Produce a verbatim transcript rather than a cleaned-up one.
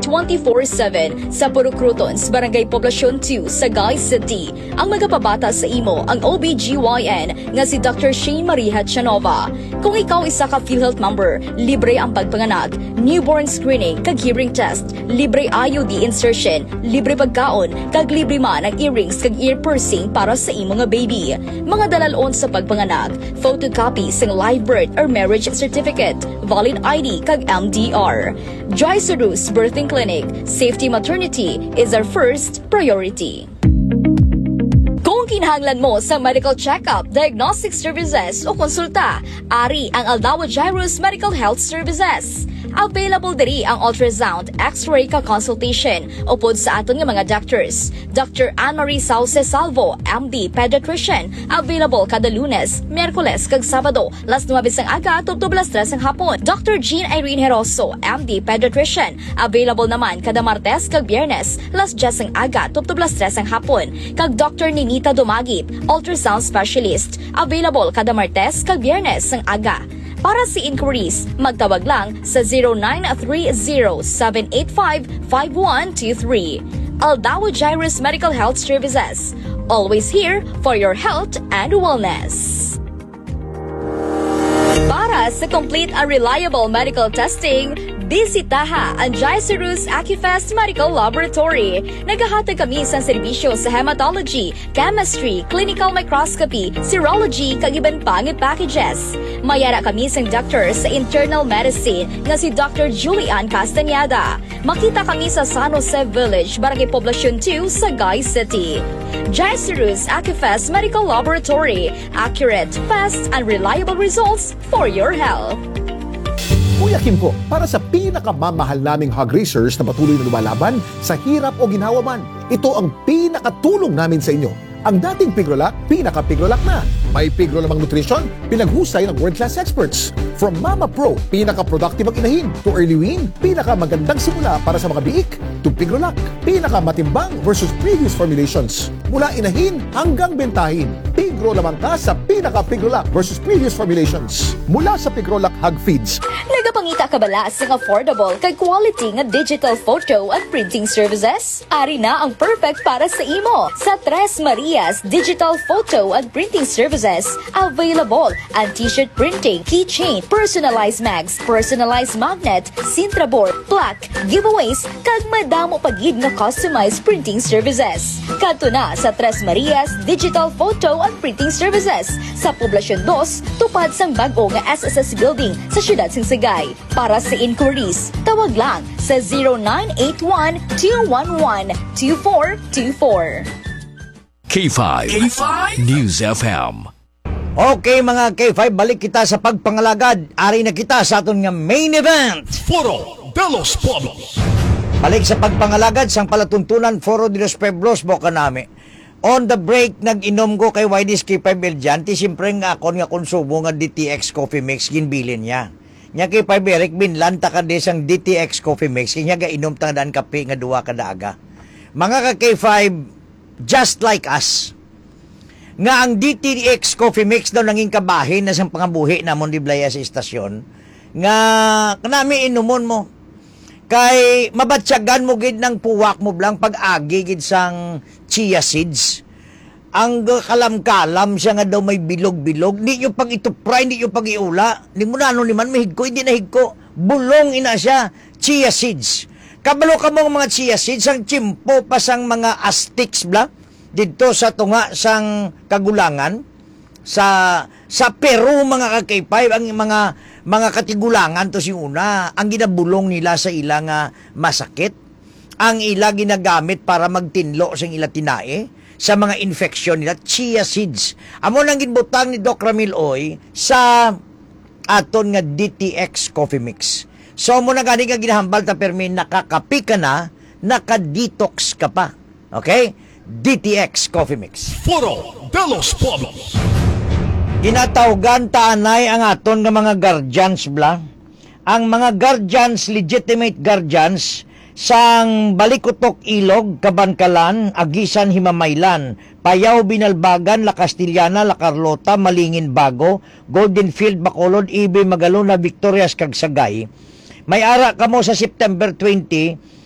twenty-four seven sa Purukrutons, Barangay Poblacion two, Sagay City. Ang magapabata sa imo ang O B G Y N nga si Doctor Shane Maria Chanova. Kung ikaw isa ka PhilHealth member, libre ang pagpanganak, newborn screening kag hearing test, libre I U D insertion, libre pagkaon, kag libre man ang earrings kag ear piercing para sa imo nga baby. Mga dalalon sa pagpanganak, photocopy sing live birth or marriage certificate, valid I D kag M D R. Dry Cyrus Birthing Clinic, safety maternity is our first priority. Kung kinahanglan mo sa medical check-up, diagnostic services o konsulta, ari ang Aldawa Jairus Medical Health Services. Available diri ang ultrasound, x-ray ka consultation upod sa aton nga mga doctors. Doctor Anne-Marie Sauce Salvo, M D, Pediatrician, available kada Lunes, Miyerkules kag Sabado, las nuwabis ang aga tugtog las tres ang hapon. Doctor Jean Irene Heroso, M D, Pediatrician, available naman kada Martes kag Biyernes, las diyes ang aga tugtog las tres ang hapon. Kag Doctor Ninita Dumagit, ultrasound specialist, available kada Martes kag Biyernes ang aga. Para sa inquiries, magtawag lang sa zero nine three zero, seven eight five, five one two three. Aldawa Jairus Medical Health Services. Always here for your health and wellness. Para sa complete and reliable medical testing, bisitaha ang Jairus Acufest Medical Laboratory. Naghahatag kami sa serbisyo sa hematology, chemistry, clinical microscopy, serology, kag iban pang packages. Mayara kami sa doctor sa internal medicine nga si Doctor Julian Castañeda. Makita kami sa San Jose Village, Barangay Poblacion two, Sagay City. Jairus Acufest Medical Laboratory. Accurate, fast, and reliable results for your health. Kuya Kim ko, para sa pinakamamahal naming hog racers na patuloy na lumalaban sa hirap o ginawa man, ito ang pinakatulong namin sa inyo. Ang dating Pigrolac, pinaka-Pigrolac na. May Pigro-lamang nutrition, pinaghusay ng world-class experts. From Mama Pro, pinaka-productive ang inahin, to Early Wean, pinaka-magandang simula para sa mga biik, to Pigrolac, pinaka-matimbang versus previous formulations. Mula inahin hanggang bentahin, Pigro lamang ka sa pinaka-Pigrolac versus previous formulations. Mula sa Pigrolac Hog Feeds. Nagapangita ka bala sa affordable kay quality nga digital photo at printing services? Ari na ang perfect para sa imo. Sa Tres Marias Digital Photo at Printing Services, available ang t-shirt printing, keychain, personalized mags, personalized magnet, Sintra board, plaque, giveaways, kag madamo pagid nga customized printing services. Kadto na sa Tres Marias Digital Photo at Printing Services sa Poblacion two, tupad sang bag-o nga S S S building sa siyudad sing Sagay. Para sa inquiries, tawag lang sa zero nine eight one, two one one, two four two four. K five, K five News F M. Okay mga K five, balik kita sa pagpangalagad. Ari na kita sa aton nga main event. Foro de los Pueblos. Balik sa pagpangalagad sang palatuntunan Foro de los Pueblos boka nami. On the break, nag-inom ko kay Y D S K five Eljan, ti siyempre nga akon nga konsumo nga D T X Coffee Mix, ginbilin niya. Nya kay five Eric, binlan ta ka desang D T X Coffee Mix, kanya ga inom ta daan kape nga duwa kada aga. Mga ka K five, just like us, nga ang D T X Coffee Mix daw nanging kabahin na sang pangabuhi namon di Blaya sa istasyon, nga kanami inumon mo, kay mabatsyagan mo gid ng puwak mo blang pag-agi gid sang chia seeds. Ang kalam-kalam siya nga daw may bilog-bilog. Di nyo pag ito fry, di nyo pag iula. Di mo na ano ni man, may higko, hindi na higko. Bulong ina siya, chia seeds. Kabalo ka mong mga chia seeds, ang chimpo pa sang mga astics bla, dito sa tunga sang kagulangan. Sa sa Peru mga ka-K five, ang mga mga katigulangan to si una, ang ginabulong nila sa ila nga masakit, ang ila ginagamit para magtinlo sa ila tinae, sa mga infeksyon nila, chia seeds. Amo nang ginbutang ni Doc Ramil Oy sa aton nga D T X Coffee Mix. So mo na gani nga ginahambal ta permi nakakapi ka na, naka-detox ka pa. Okay? D T X Coffee Mix. Foro de los Pueblos. Ginatawgan taanay ang aton nga mga guardians bla. Ang mga guardians, legitimate guardians, sang Balikutok Ilog, Kabankalan, Agisan, Himamaylan, Payaw, Binalbagan, La Castillana, La Carlota, Malingin, Bago, Golden Field, Bacolod, Ibe, Magalona, Victorias, kag Sagay. May ara kamo sa September twenty,